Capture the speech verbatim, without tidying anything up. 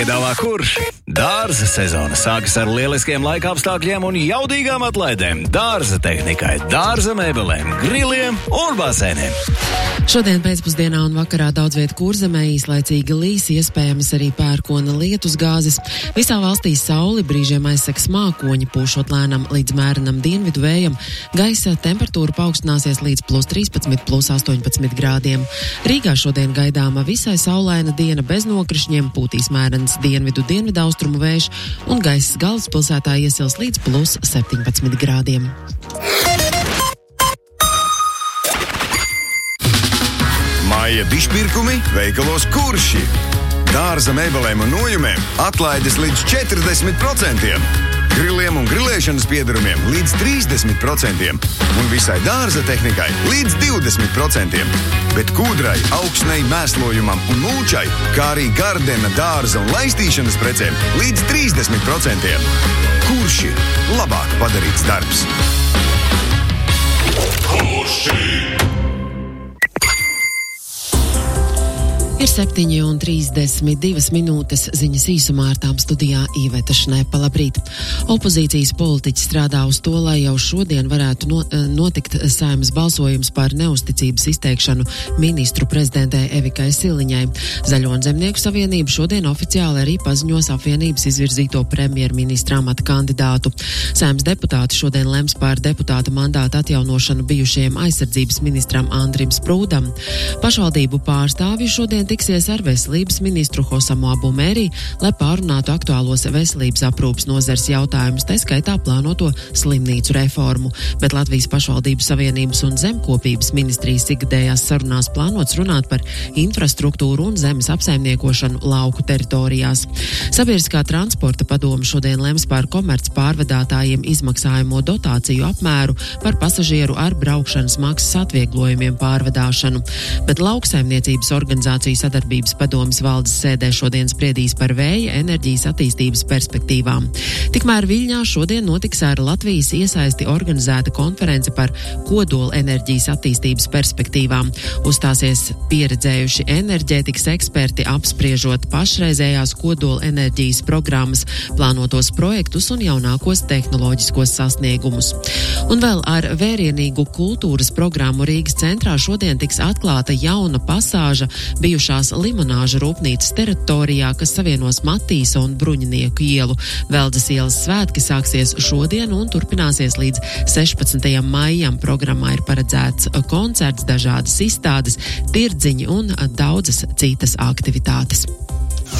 Piedāvā kurš? Dārza sezona sākas ar lieliskiem laika apstākļiem un jaudīgām atlaidēm. Dārza tehnikai, dārza mēbelēm, griliem un basēniem. Šodien pēcpusdienā un vakarā daudz vietu Kurzemē īslaicīgi līs, iespējams arī pērkona lietus gāzes. Visā valstī sauli, brīžiem aizseks mākoņi, pūšot lēnam līdz mērenam dienvidu vējam. Gaisa temperatūra paaugstināsies līdz plus trīspadsmit, plus astoņpadsmit grādiem. Rīgā šodien gaidāma visai saulaina diena bez nokrišņiem, pūtīs mērens dienvidu dienvidaustrumu vējš un gaiss galvaspilsētā iesils līdz plus septiņpadsmit grādiem. Māja dišpirkumi veikalos Kurši. Dārza mēbelēm un nojumēm atlaides līdz četrdesmit procentiem. Griliem un grilēšanas piedarumiem līdz trīsdesmit procentiem. Un visai dārza tehnikai līdz divdesmit procentiem. Bet kūdrai, augsnei, mēslojumam un mūčai, kā arī gardena, dārza un laistīšanas precēm līdz trīsdesmit procentiem. Kurši? Labāk padarīts darbs. Kurši? Ir septiņi un trīsdesmit divas minūtes, ziņas īsumā ar tām studijā Īveta Šnepa. Labrīt. Opozīcijas politiķi strādā uz to, lai jau šodien varētu no, notikt Saeimas balsojums par neusticības izteikšanu ministru prezidentē Evikai Siliņai. Zaļo un Zemnieku savienība šodien oficiāli arī paziņos apvienības izvirzīto premjerministra amata kandidātu. Saeimas deputāti šodien lems par deputāta mandāta atjaunošanu bijušajam aizsardzības ministram Andrim Sprūdam. Pašvaldību pārstāvji šodien tiksies ar veselības ministru Hosamu Abu Mērī, lai pārunātu aktuālos veselības aprūpas nozares jautājumus, tā skaitā plānoto slimnīcu reformu. Bet Latvijas pašvaldību savienības un zemkopības ministrijas ikgadējās sarunās plānots runāt par infrastruktūru un zemes apsaimniekošanu lauku teritorijās. Sabiedriskā transporta padome šodien lems par komerc pārvadātājiem izmaksājamo dotāciju apmēru par pasažieru ar braukšanas maksas atvieglojumiem pārvadāšanu. Bet lauksaimniecības organizācijas sadarbības padomes valdes sēdē šodien spriedīs par vēja enerģijas attīstības perspektīvām. Tikmēr Viļņā šodien notiks ar Latvijas iesaisti organizēta konference par kodola enerģijas attīstības perspektīvām. Uzstāsies pieredzējuši enerģētikas eksperti, apspriežot pašreizējās kodola enerģijas programmas, plānotos projektus un jaunākos tehnoloģiskos sasniegumus. Un vēl ar vērienīgu kultūras programmu Rīgas centrā šodien tiks atklāta jauna pasāža bijušās limonāžu rūpnīcas teritorijā, kas savienos Matīsa un Bruņinieku ielu. Veldzes ielas svētki sāksies šodien un turpināsies līdz sešpadsmitajam maijam. Programmā ir paredzēts koncerts, dažādas izstādes, tirdziņi un daudzas citas aktivitātes.